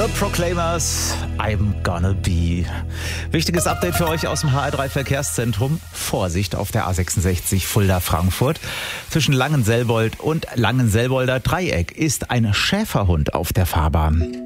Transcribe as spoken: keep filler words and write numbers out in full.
The Proclaimers, I'm gonna be. Wichtiges Update für euch aus dem H R drei Verkehrszentrum. Vorsicht auf der A sechsundsechzig Fulda-Frankfurt. Zwischen Langenselbold und Langenselbolder Dreieck ist ein Schäferhund auf der Fahrbahn.